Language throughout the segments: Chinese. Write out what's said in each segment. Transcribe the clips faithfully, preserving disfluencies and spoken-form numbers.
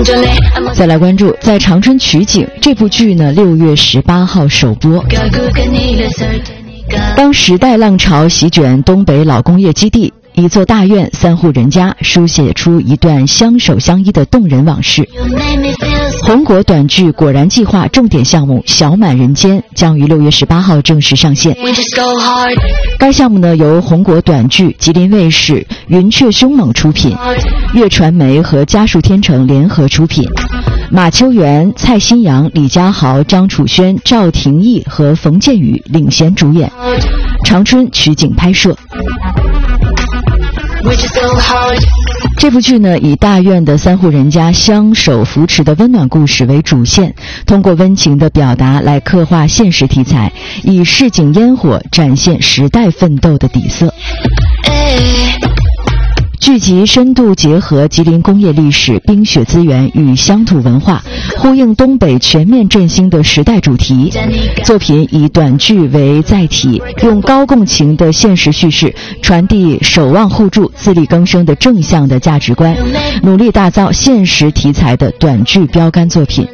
再来关注在长春取景这部剧呢，六月十八号首播。当时代浪潮席卷东北老工业基地，一座大院三户人家书写出一段相守相依的动人往事。红果短剧果然计划重点项目小满人间将于六月十八号正式上线。该项目呢由红果短剧、吉林卫视、云雀凶猛出品，乐传媒和嘉树天成联合出品。马秋元、蔡新阳、李佳豪、张楚轩、赵廷义和冯建宇领衔主演，长春取景拍摄。这部剧呢，以大院的三户人家相守扶持的温暖故事为主线，通过温情的表达来刻画现实题材，以市井烟火展现时代奋斗的底色。剧集深度结合吉林工业历史、冰雪资源与乡土文化，呼应东北全面振兴的时代主题。作品以短剧为载体，用高共情的现实叙事传递守望互助、自力更生的正向的价值观，努力打造现实题材的短剧标杆作品。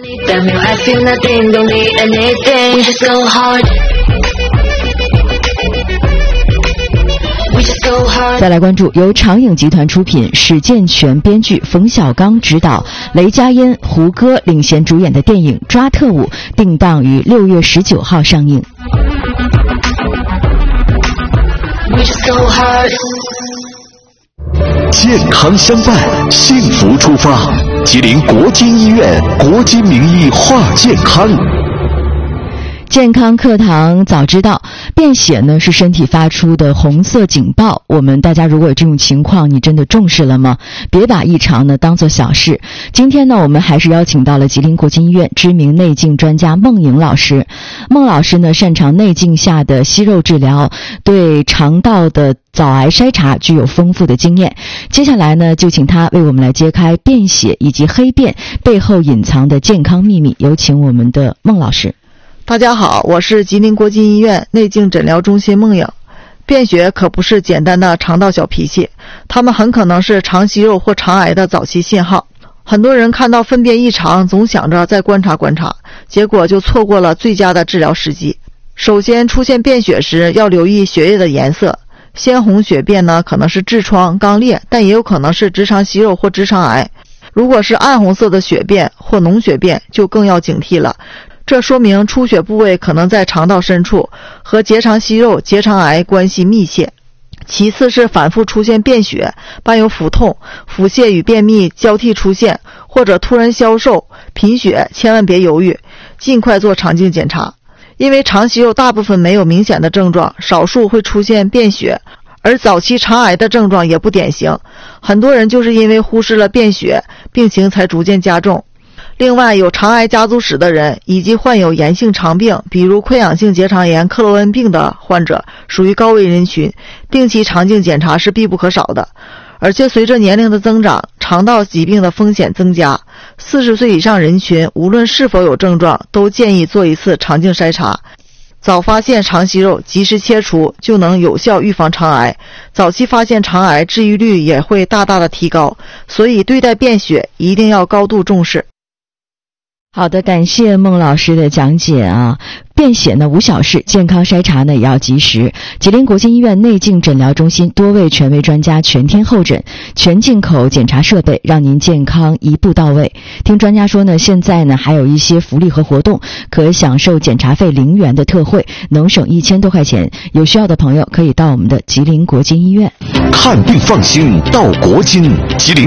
再来关注由长影集团出品、史建全编剧、冯小刚执导、雷佳音、胡歌领衔主演的电影《抓特务》，定档于六月十九号上映。 健康相伴，幸福出发。吉林国金医院国金名医话健康。 健康课堂早知道，便血呢是身体发出的红色警报。我们大家如果有这种情况，你真的重视了吗？别把异常呢当作小事。今天呢，我们还是邀请到了吉林国金医院知名内镜专家孟颖老师。孟老师呢擅长内镜下的息肉治疗，对肠道的早癌筛查具有丰富的经验。接下来呢，就请他为我们来揭开便血以及黑便背后隐藏的健康秘密。有请我们的孟老师。 大家好，我是吉林国金医院内镜诊疗中心孟颖。便血可不是简单的肠道小脾气，它们很可能是肠息肉或肠癌的早期信号。很多人看到粪便异常，总想着再观察观察，结果就错过了最佳的治疗时机。首先出现便血时，要留意血液的颜色。鲜红血便呢，可能是痔疮、肛裂，但也有可能是直肠息肉或直肠癌。如果是暗红色的血便或脓血便，就更要警惕了。这说明出血部位可能在肠道深处，和结肠息肉、结肠癌关系密切。其次是反复出现便血，伴有腹痛、腹泻与便秘交替出现，或者突然消瘦、贫血，千万别犹豫，尽快做肠镜检查。因为肠息肉大部分没有明显的症状，少数会出现便血，而早期肠癌的症状也不典型。很多人就是因为忽视了便血，病情才逐渐加重。另外，有肠癌家族史的人以及患有炎性肠病，比如溃疡性结肠炎、克罗恩病的患者，属于高危人群，定期肠镜检查是必不可少的。而且随着年龄的增长，肠道疾病的风险增加，四十岁以上人群无论是否有症状，都建议做一次肠镜筛查。早发现肠息肉，及时切除，就能有效预防肠癌。早期发现肠癌，治愈率也会大大的提高，所以对待便血一定要高度重视。 好的，感谢孟老师的讲解啊。便血呢无小事，健康筛查呢也要及时。吉林国金医院内镜诊疗中心多位权威专家全天候诊，全进口检查设备，让您健康一步到位。听专家说呢，现在呢还有一些福利和活动，可享受检查费零元的特惠，能省一千多块钱。有需要的朋友可以到我们的吉林国金医院。 看病放心到国金，吉林